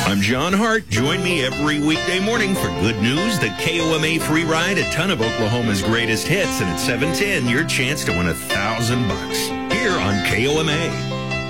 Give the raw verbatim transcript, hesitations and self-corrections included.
I'm John Hart. Join me every weekday morning for good news, the K O M A free ride, a ton of Oklahoma's greatest hits, and at seven ten, your chance to win a thousand bucks here on K O M A.